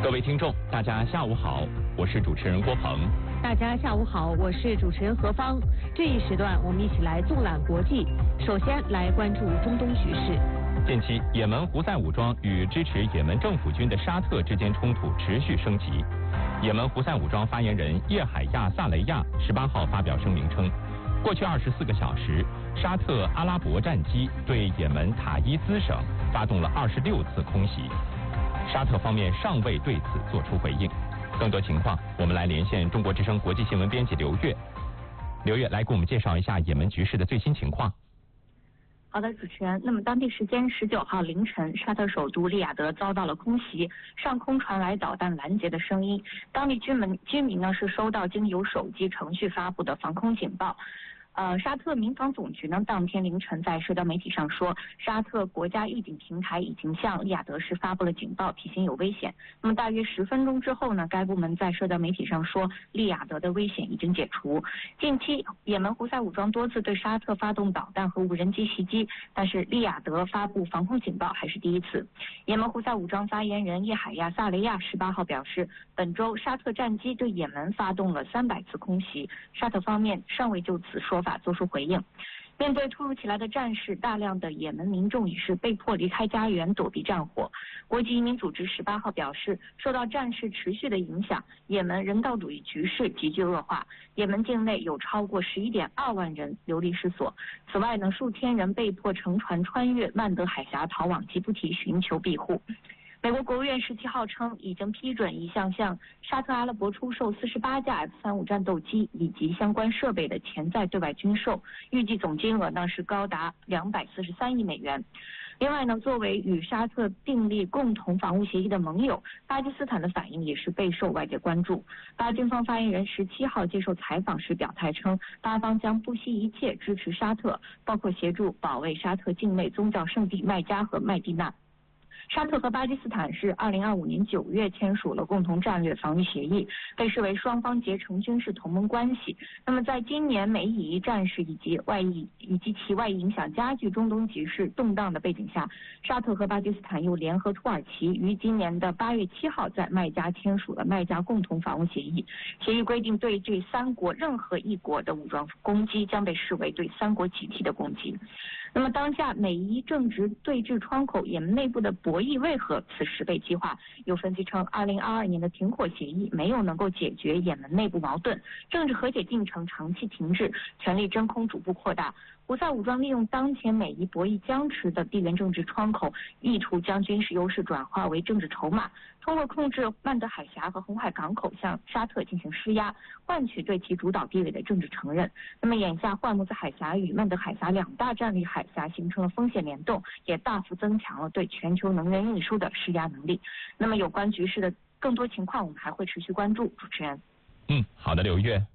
各位听众，大家下午好，我是主持人郭鹏。 大家下午好，我是主持人何芳。这一时段我们一起来纵览国际，首先来关注中东局势。 近期，也门胡塞武装与支持也门政府军的沙特之间冲突持续升级。也门胡塞武装发言人叶海亚·萨雷亚18号发表声明称，过去24个小时，沙特阿拉伯战机对也门塔伊兹省发动了26次空袭。沙特方面尚未对此作出回应。更多情况，我们来连线中国之声国际新闻编辑刘月。刘月来给我们介绍一下也门局势的最新情况。 好的，主持人。那么当地时间19号凌晨，沙特首都利雅得遭到了空袭，上空传来导弹拦截的声音。当地居民呢是收到经由手机程序发布的防空警报。沙特民防总局呢，当天凌晨在社交媒体上说，沙特国家预警平台已经向利雅得市发布了警报，提醒有危险。那么大约10分钟之后呢，该部门在社交媒体上说，利雅得的危险已经解除。近期，也门胡塞武装多次对沙特发动导弹和无人机袭击，但是利雅得发布防空警报还是第一次。也门胡塞武装发言人叶海亚·萨雷亚18号表示，本周沙特战机对也门发动了300次空袭，沙特方面尚未就此说法做出回应。面对突如其来的战事，大量的也门民众已是被迫离开家园，躲避战火。国际移民组织18号表示，受到战事持续的影响，也门人道主义局势急剧恶化，也门境内有超过11.2万人流离失所。此外呢，数千人被迫乘船穿越曼德海峡逃往吉布提寻求庇护。美国国务院17号称，已经批准一项向沙特阿拉伯出售48架 F-35战斗机以及相关设备的潜在对外军售，预计总金额呢是高达243亿美元。另外呢，作为与沙特订立共同防务协议的盟友，巴基斯坦的反应也是备受外界关注。巴军方发言人17号接受采访时表态称，巴方将不惜一切支持沙特，包括协助保卫沙特境内宗教圣地麦加和麦地那。沙特和巴基斯坦是2025年9月签署了共同战略防御协议，被视为双方结成军事同盟关系。那么在今年美以战事以及其外溢影响加剧中东局势动荡的背景下，沙特和巴基斯坦又联合土耳其于今年的8月7号在麦加签署了麦加共同防务协议。协议规定，对这3国任何一国的武装攻击将被视为对3国集体的攻击。那么当下美伊政治对峙窗口，也门内部的博弈为何此时被激化？有分析称，2022年的停火协议没有能够解决也门内部矛盾，政治和解进程长期停滞，权力真空逐步扩大。胡塞武装利用当前美伊博弈僵持的地缘政治窗口，意图将军事优势转化为政治筹码，通过控制曼德海峡和红海港口向沙特进行施压，换取对其主导地位的政治承认。那么眼下霍尔木兹海峡与曼德海峡2大战略海峡形成了风险联动，也大幅增强了对全球能源运输的施压能力。那么有关局势的更多情况，我们还会持续关注。主持人。 好的，刘月。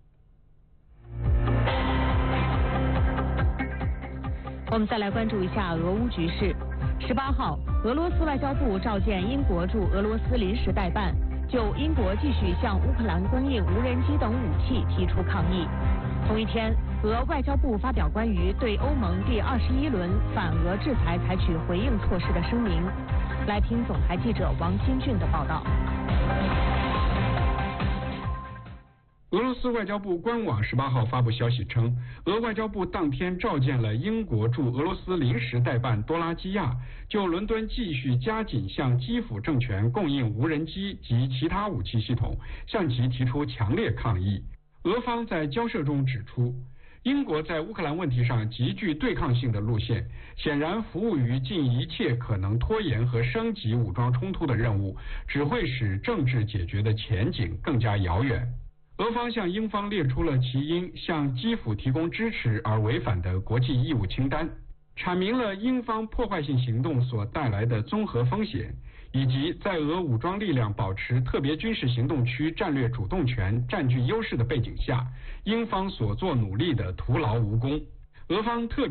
我们再来关注一下俄乌局势。18号，俄罗斯外交部召见英国驻俄罗斯临时代办，就英国继续向乌克兰供应无人机等武器提出抗议。同一天，俄外交部发表关于对欧盟第21轮反俄制裁采取回应措施的声明。来听总台记者王新俊的报道。 俄罗斯外交部官网18号发布消息称，俄外交部当天召见了英国驻俄罗斯临时代办多拉基亚，就伦敦继续加紧向基辅政权供应无人机及其他武器系统，向其提出强烈抗议。俄方在交涉中指出，英国在乌克兰问题上极具对抗性的路线，显然服务于尽一切可能拖延和升级武装冲突的任务，只会使政治解决的前景更加遥远。俄方向英方列出了其因向基辅提供支持而违反的国际义务清单，阐明了英方破坏性行动所带来的综合风险，以及在俄武装力量保持特别军事行动区战略主动权、占据优势的背景下，英方所做努力的徒劳无功。俄方特